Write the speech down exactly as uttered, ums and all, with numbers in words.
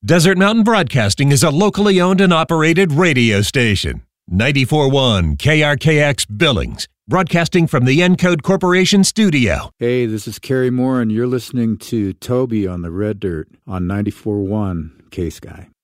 Desert Mountain Broadcasting is a locally owned and operated radio station. ninety-four point one K R K X Billings, broadcasting from the Encode Corporation studio. Hey, this is Kerry Moore, and you're listening to Toby on the Red Dirt on ninety-four point one K-Sky.